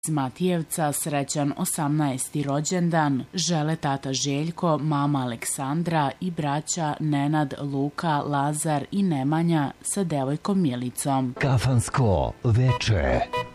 Iz Matijevca srećan 18. rođendan žele tata Željko, mama Aleksandra i braća Nenad, Luka, Lazar i Nemanja sa devojkom Milicom. Kafansko veče.